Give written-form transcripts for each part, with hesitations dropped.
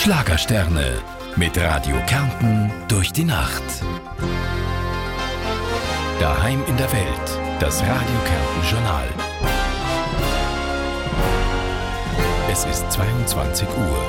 Schlagersterne mit Radio Kärnten durch die Nacht. Daheim in der Welt, das Radio Kärnten Journal. Es ist 22 Uhr.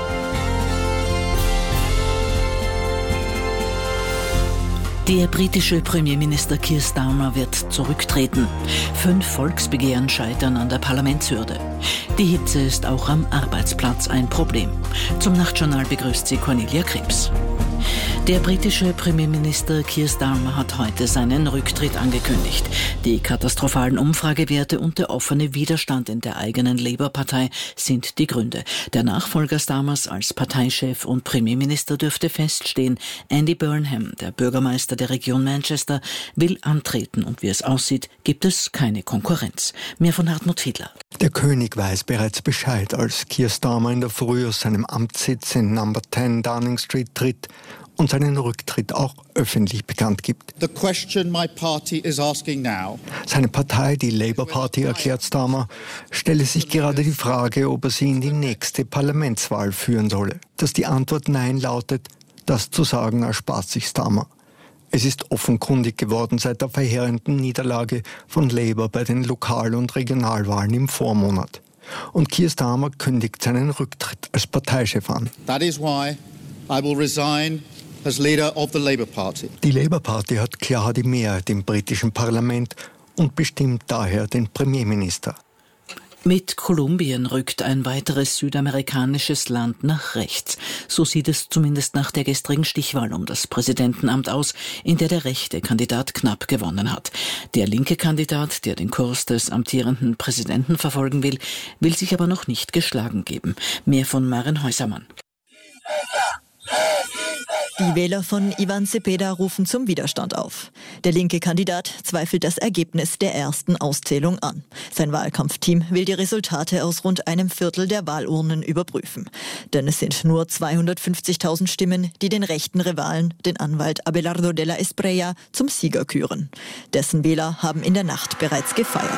Der britische Premierminister Keir Starmer wird zurücktreten. 5 Volksbegehren scheitern an der Parlamentshürde. Die Hitze ist auch am Arbeitsplatz ein Problem. Zum Nachtjournal begrüßt sie Cornelia Krebs. Der britische Premierminister Keir Starmer hat heute seinen Rücktritt angekündigt. Die katastrophalen Umfragewerte und der offene Widerstand in der eigenen Labour-Partei sind die Gründe. Der Nachfolger Starmers als Parteichef und Premierminister dürfte feststehen. Andy Burnham, der Bürgermeister der Region Manchester, will antreten und wie es aussieht, gibt es keine Konkurrenz. Mehr von Hartmut Fiedler. Der König weiß bereits Bescheid, als Keir Starmer in der Früh aus seinem Amtssitz in Number 10 Downing Street tritt und seinen Rücktritt auch öffentlich bekannt gibt. The question my party is asking now. Seine Partei, die Labour Party, erklärt Starmer, stelle sich gerade die Frage, ob er sie in die nächste Parlamentswahl führen solle. Dass die Antwort Nein lautet, das zu sagen erspart sich Starmer. Es ist offenkundig geworden seit der verheerenden Niederlage von Labour bei den Lokal- und Regionalwahlen im Vormonat. Und Keir Starmer kündigt seinen Rücktritt als Parteichef an. That is why I will resign as leader of the Labour Party. Die Labour Party hat klar die Mehrheit im britischen Parlament und bestimmt daher den Premierminister. Mit Kolumbien rückt ein weiteres südamerikanisches Land nach rechts. So sieht es zumindest nach der gestrigen Stichwahl um das Präsidentenamt aus, in der der rechte Kandidat knapp gewonnen hat. Der linke Kandidat, der den Kurs des amtierenden Präsidenten verfolgen will, will sich aber noch nicht geschlagen geben. Mehr von Maren Häusermann. Die Wähler von Iván Cepeda rufen zum Widerstand auf. Der linke Kandidat zweifelt das Ergebnis der ersten Auszählung an. Sein Wahlkampfteam will die Resultate aus rund einem Viertel der Wahlurnen überprüfen. Denn es sind nur 250.000 Stimmen, die den rechten Rivalen, den Anwalt Abelardo de la Espriella, zum Sieger küren. Dessen Wähler haben in der Nacht bereits gefeiert.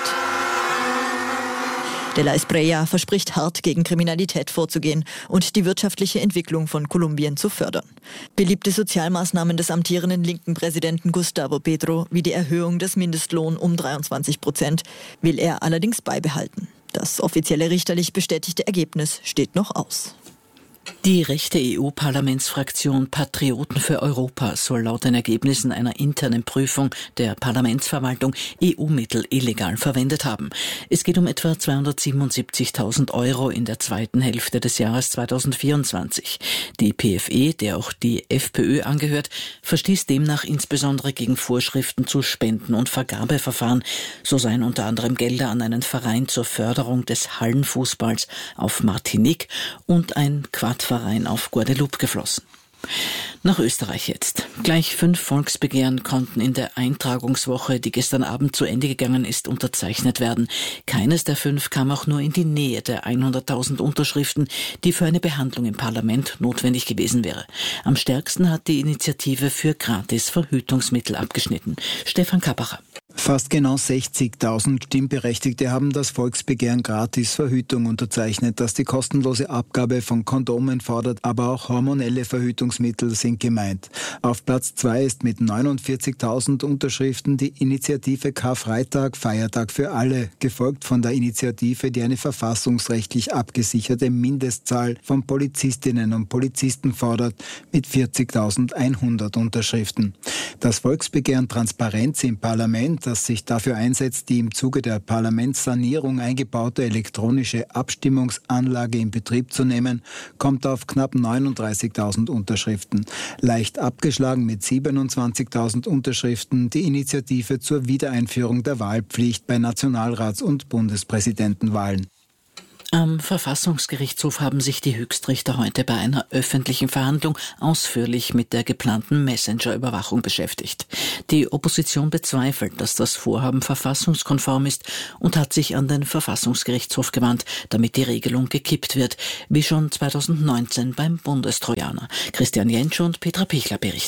De la Espriella verspricht hart gegen Kriminalität vorzugehen und die wirtschaftliche Entwicklung von Kolumbien zu fördern. Beliebte Sozialmaßnahmen des amtierenden linken Präsidenten Gustavo Petro, wie die Erhöhung des Mindestlohns um 23%, will er allerdings beibehalten. Das offizielle richterlich bestätigte Ergebnis steht noch aus. Die rechte EU-Parlamentsfraktion Patrioten für Europa soll laut den Ergebnissen einer internen Prüfung der Parlamentsverwaltung EU-Mittel illegal verwendet haben. Es geht um etwa 277.000 Euro in der zweiten Hälfte des Jahres 2024. Die PFE, der auch die FPÖ angehört, verstieß demnach insbesondere gegen Vorschriften zu Spenden- und Vergabeverfahren. So seien unter anderem Gelder an einen Verein zur Förderung des Hallenfußballs auf Martinique und ein Quadverein auf Guadeloupe geflossen. Nach Österreich jetzt. Gleich 5 Volksbegehren konnten in der Eintragungswoche, die gestern Abend zu Ende gegangen ist, unterzeichnet werden. Keines der 5 kam auch nur in die Nähe der 100.000 Unterschriften, die für eine Behandlung im Parlament notwendig gewesen wäre. Am stärksten hat die Initiative für gratis Verhütungsmittel abgeschnitten. Stefan Kappacher. Fast genau 60.000 Stimmberechtigte haben das Volksbegehren Gratis Verhütung unterzeichnet, das die kostenlose Abgabe von Kondomen fordert, aber auch hormonelle Verhütungsmittel sind gemeint. Auf Platz 2 ist mit 49.000 Unterschriften die Initiative Karfreitag, Feiertag für alle, gefolgt von der Initiative, die eine verfassungsrechtlich abgesicherte Mindestzahl von Polizistinnen und Polizisten fordert, mit 40.100 Unterschriften. Das Volksbegehren Transparenz im Parlament, das sich dafür einsetzt, die im Zuge der Parlamentssanierung eingebaute elektronische Abstimmungsanlage in Betrieb zu nehmen, kommt auf knapp 39.000 Unterschriften. Leicht abgeschlagen mit 27.000 Unterschriften die Initiative zur Wiedereinführung der Wahlpflicht bei Nationalrats- und Bundespräsidentenwahlen. Am Verfassungsgerichtshof haben sich die Höchstrichter heute bei einer öffentlichen Verhandlung ausführlich mit der geplanten Messenger-Überwachung beschäftigt. Die Opposition bezweifelt, dass das Vorhaben verfassungskonform ist und hat sich an den Verfassungsgerichtshof gewandt, damit die Regelung gekippt wird, wie schon 2019 beim Bundestrojaner. Christian Jentsch und Petra Pichler berichten.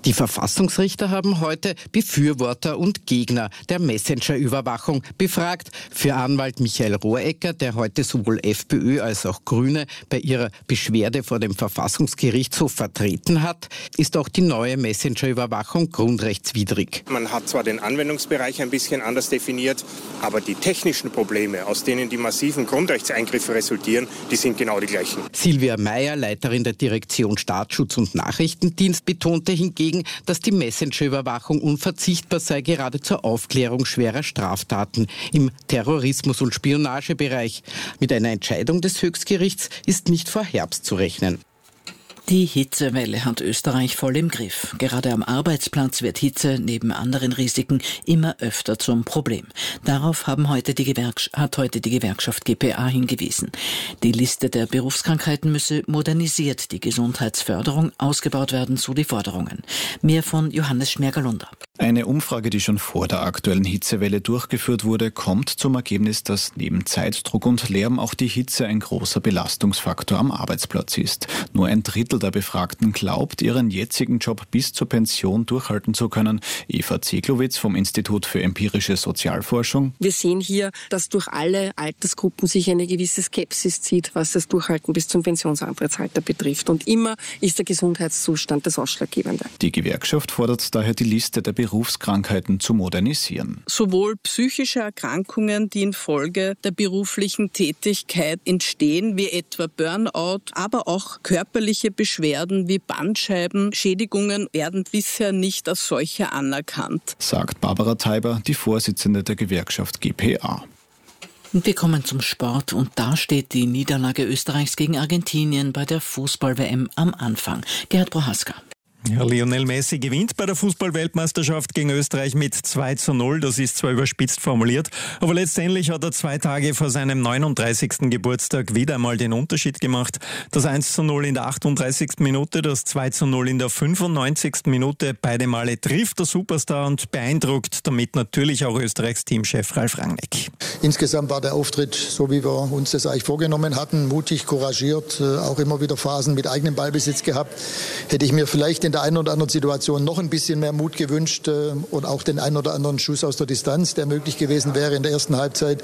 Die Verfassungsrichter haben heute Befürworter und Gegner der Messenger-Überwachung befragt. Für Anwalt Michael Rohrecker, der heute sowohl FPÖ als auch Grüne bei ihrer Beschwerde vor dem Verfassungsgerichtshof vertreten hat, ist auch die neue Messenger-Überwachung grundrechtswidrig. Man hat zwar den Anwendungsbereich ein bisschen anders definiert, aber die technischen Probleme, aus denen die massiven Grundrechtseingriffe resultieren, die sind genau die gleichen. Silvia Meyer, Leiterin der Direktion Staatsschutz und Nachrichtendienst, betonte hingegen, dass die Messenger-Überwachung unverzichtbar sei, gerade zur Aufklärung schwerer Straftaten im Terrorismus- und Spionagebereich. Mit einer Entscheidung des Höchstgerichts ist nicht vor Herbst zu rechnen. Die Hitzewelle hat Österreich voll im Griff. Gerade am Arbeitsplatz wird Hitze neben anderen Risiken immer öfter zum Problem. Darauf hat heute die Gewerkschaft GPA hingewiesen. Die Liste der Berufskrankheiten müsse modernisiert, die Gesundheitsförderung ausgebaut werden, so die Forderungen. Mehr von Johannes Schmergalunder. Eine Umfrage, die schon vor der aktuellen Hitzewelle durchgeführt wurde, kommt zum Ergebnis, dass neben Zeitdruck und Lärm auch die Hitze ein großer Belastungsfaktor am Arbeitsplatz ist. Nur ein Drittel der Befragten glaubt, ihren jetzigen Job bis zur Pension durchhalten zu können. Eva Zeglowitz vom Institut für empirische Sozialforschung. Wir sehen hier, dass durch alle Altersgruppen sich eine gewisse Skepsis zieht, was das Durchhalten bis zum Pensionsantrittsalter betrifft. Und immer ist der Gesundheitszustand das Ausschlaggebende. Die Gewerkschaft fordert daher, die Liste der Berufskrankheiten zu modernisieren. Sowohl psychische Erkrankungen, die infolge der beruflichen Tätigkeit entstehen, wie etwa Burnout, aber auch körperliche Beschwerden wie Bandscheibenschädigungen werden bisher nicht als solche anerkannt, sagt Barbara Teiber, die Vorsitzende der Gewerkschaft GPA. Und wir kommen zum Sport und da steht die Niederlage Österreichs gegen Argentinien bei der Fußball-WM am Anfang. Gerhard Prohaska. Ja, Lionel Messi gewinnt bei der Fußball-Weltmeisterschaft gegen Österreich mit 2:0. Das ist zwar überspitzt formuliert, aber letztendlich hat er 2 Tage vor seinem 39. Geburtstag wieder einmal den Unterschied gemacht. Das 1:0 in der 38. Minute, das 2:0 in der 95. Minute. Beide Male trifft der Superstar und beeindruckt damit natürlich auch Österreichs Teamchef Ralf Rangnick. Insgesamt war der Auftritt, so wie wir uns das eigentlich vorgenommen hatten, mutig, couragiert, auch immer wieder Phasen mit eigenem Ballbesitz gehabt. Hätte ich mir vielleicht in der einen oder anderen Situation noch ein bisschen mehr Mut gewünscht und auch den einen oder anderen Schuss aus der Distanz, der möglich gewesen wäre in der ersten Halbzeit.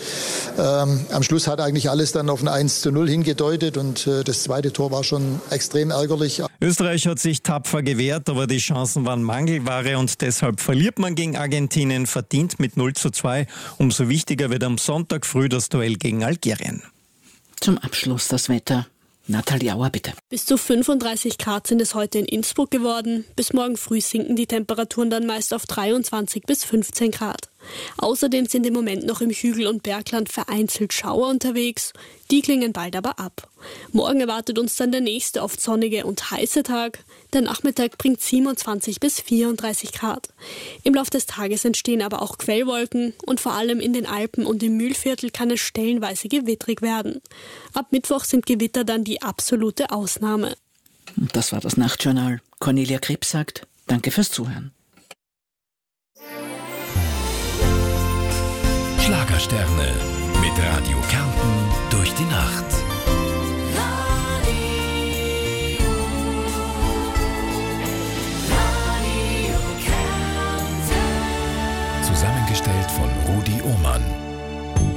Am Schluss hat eigentlich alles dann auf ein 1:0 hingedeutet und das zweite Tor war schon extrem ärgerlich. Österreich hat sich tapfer gewehrt, aber die Chancen waren Mangelware und deshalb verliert man gegen Argentinien verdient mit 0:2. Umso wichtiger wird am Sonntag früh das Duell gegen Algerien. Zum Abschluss das Wetter. Nathalie Auer, bitte. Bis zu 35 Grad sind es heute in Innsbruck geworden. Bis morgen früh sinken die Temperaturen dann meist auf 23 bis 15 Grad. Außerdem sind im Moment noch im Hügel- und Bergland vereinzelt Schauer unterwegs. Die klingen bald aber ab. Morgen erwartet uns dann der nächste oft sonnige und heiße Tag. Der Nachmittag bringt 27 bis 34 Grad. Im Laufe des Tages entstehen aber auch Quellwolken und vor allem in den Alpen und im Mühlviertel kann es stellenweise gewittrig werden. Ab Mittwoch sind Gewitter dann die absolute Ausnahme. Und das war das Nachtjournal. Cornelia Krebs sagt, danke fürs Zuhören. Schlagersterne mit Radio Kärnten durch die Nacht.